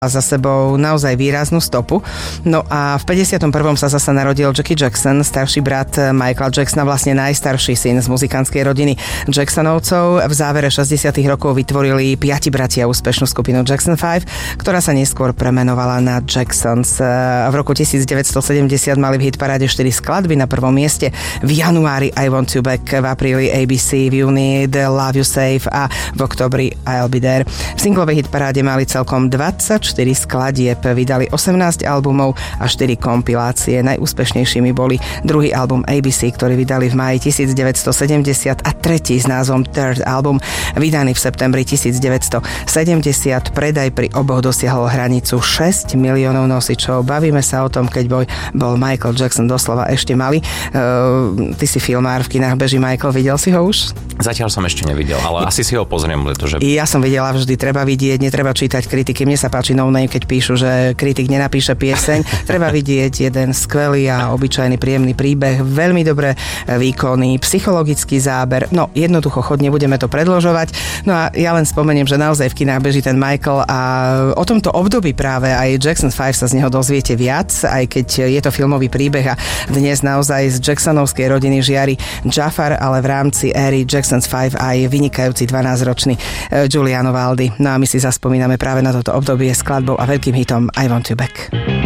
za sebou naozaj výraznú stopu. No a v 51. sa zasa narodil Jackie Jackson, starší brat Michaela Jacksona, vlastne najstarší syn z muzikantskej rodiny Jacksonovcov. V závere 60. rokov vytvorili 5 bratia úspešnú skupinu Jackson 5, ktorá sa neskôr premenovala na Jacksons. V roku 1970 mali v hitparáde 4 skladby, na prvom mieste v januári I Want You Back, v apríli ABC, v júni The Love You Safe a v oktobri I'll Be There. V singlovej hitparáde mali celkom 24 skladieb, vydali 18 albumov a 4 kompilácie. Najúspešnejšími boli druhý album ABC, ktorý vydali v máji 1970 a tretí s názvom Third Album, vydaný v septembri 1970. Predaj pri oboch dosiahol hranicu 6 miliónov nosičov. Bavíme sa o tom, keď bol Michael Jackson doslova ešte malý. Ty si filmár, v kinách beží Michael, videl si ho už? Zatiaľ som ešte nevidel, ale asi si ho pozriem, pretože... Ja som videla vždy, treba vidieť, netreba čítať kritiky. Mne sa páči No Name, keď píšu, že kritik nenapíše pieseň. Treba vidieť jeden skvelý a obyčajný príjemný príbeh, veľmi dobré výkony, psychologický záber. No, jednoducho chod, nebudeme to predĺžovať. No a ja len spomeniem, že naozaj v kinách beží ten Michael a o tomto období práve aj Jackson 5 sa z neho dozviete viac, aj keď je to filmový príbeh a dnes naozaj z Jacksonovskej rodiny žiari Jafar, ale v rámci éry Jackson's 5 aj vynikajúci 12-ročný Giuliano Valdi. No a my si zaspomíname práve na toto obdobie skladbou a veľkým hitom I Want You Back.